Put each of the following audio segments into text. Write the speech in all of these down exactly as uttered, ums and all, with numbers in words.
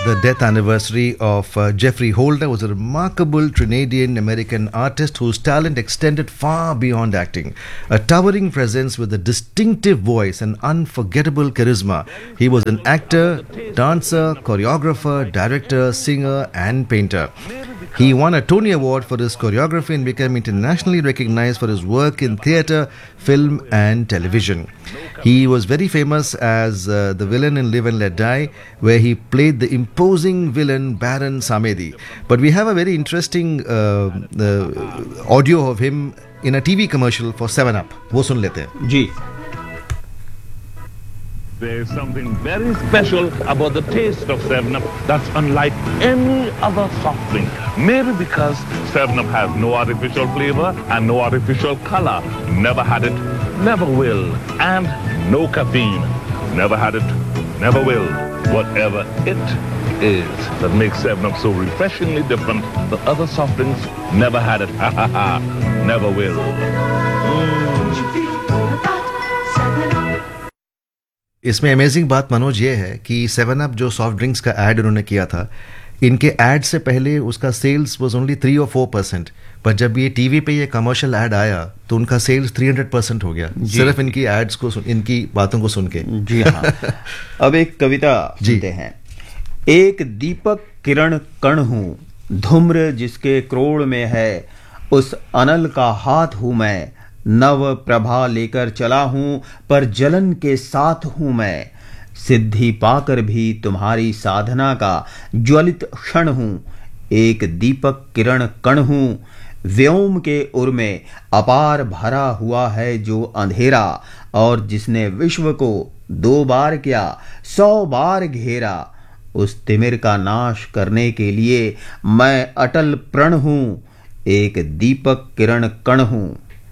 the death anniversary of uh, Geoffrey Holder, was a remarkable Trinidadian-American artist whose talent extended far beyond acting. A towering presence with a distinctive voice and unforgettable charisma. He was an actor, dancer, choreographer, director, singer and painter. He won a Tony Award for his choreography and became internationally recognized for his work in theatre, film and television. He was very famous as uh, the villain in Live and Let Die, where he played the imposing villain Baron Samedi. But we have a very interesting uh, uh, audio of him in a T V commercial for seven up. वो सुन लेते हैं जी. There's something very special about the taste of seven up that's unlike any other soft drink. Maybe because seven up has no artificial flavor and no artificial color. Never had it, never will. And no caffeine. Never had it, never will. Whatever it is that makes seven up so refreshingly different, the other soft drinks never had it. Ha ha ha. Never will. Mm. इसमें amazing बात मनोज ये है कि seven up जो soft drinks का add उन्होंने किया था, इनके एड से पहले उसका सेल्स वाज ओनली थ्री और फोर परसेंट, पर जब ये टीवी पे ये कमर्शियल एड आया तो उनका सेल्स थ्री हंड्रेड परसेंट हो गया सिर्फ इनकी एड्स को, इनकी बातों को सुन के. जी हाँ. अब एक कविता सुनते हैं. एक दीपक किरण कण हूँ, धूम्र जिसके क्रोड़ में है, उस अनल का हाथ हूं मैं. नव प्रभा लेकर चला हूं, पर जलन के साथ हूं मैं. सिद्धि पाकर भी तुम्हारी साधना का ज्वलित क्षण हूं. एक दीपक किरण कण हूं, व्योम के उर में अपार भरा हुआ है जो अंधेरा, और जिसने विश्व को दो बार क्या सौ बार घेरा. उस तिमिर का नाश करने के लिए मैं अटल प्रण हूं. एक दीपक किरण कण हूं.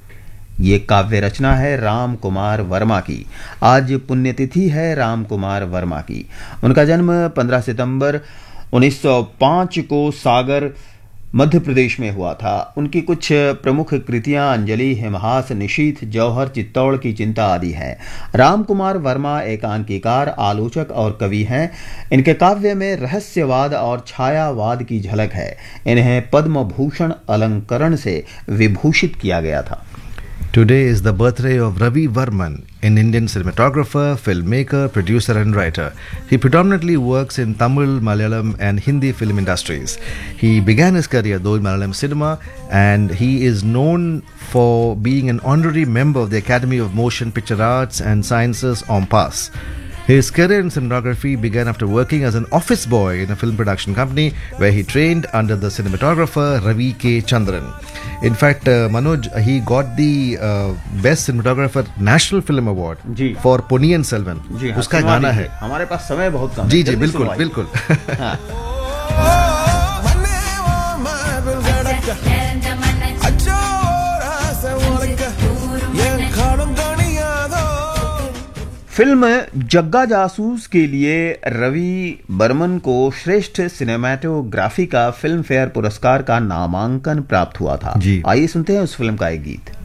ये काव्य रचना है राम कुमार वर्मा की. आज पुण्यतिथि है राम कुमार वर्मा की. उनका जन्म पंद्रह सितंबर उन्नीस सौ पाँच को सागर मध्य प्रदेश में हुआ था. उनकी कुछ प्रमुख कृतियां अंजलि, हिमहास, निशीथ, जौहर, चित्तौड़ की चिंता आदि हैं. राम कुमार वर्मा एकांकीकार, आलोचक और कवि हैं. इनके काव्य में रहस्यवाद और छायावाद की झलक है. इन्हें पद्म भूषण अलंकरण से विभूषित किया गया था. Today is the birthday of Ravi Varman, an Indian cinematographer, filmmaker, producer and writer. He predominantly works in Tamil, Malayalam and Hindi film industries. He began his career though in Malayalam cinema, and he is known for being an honorary member of the Academy of Motion Picture Arts and Sciences, O M P A S. His career in cinematography began after working as an office boy in a film production company where he trained under the cinematographer Ravi K. Chandran. In fact, uh, Manoj, he got the uh, Best Cinematographer National Film Award ji. for Ponniyin Selvan. जी हाँ, उसका गाना है. हमारे पास समय बहुत कम है. जी जी बिल्कुल बिल्कुल. हाँ. फिल्म जग्गा जासूस के लिए रवि बर्मन को श्रेष्ठ सिनेमैटोग्राफी का फिल्म फेयर पुरस्कार का नामांकन प्राप्त हुआ था. आइए सुनते हैं उस फिल्म का एक गीत.